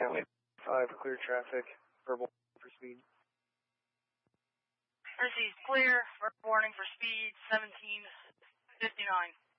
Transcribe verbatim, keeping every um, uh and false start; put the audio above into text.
County five, clear traffic, verbal for speed. Received clear, warning for speed, seventeen fifty-nine.